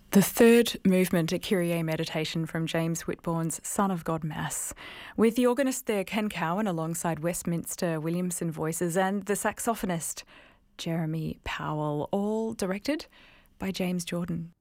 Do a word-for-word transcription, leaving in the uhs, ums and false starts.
The third movement, a Kyrie meditation from James Whitbourne's Son of God Mass, with the organist there Ken Cowan alongside Westminster Williamson Voices and the saxophonist Jeremy Powell, all directed by James Jordan.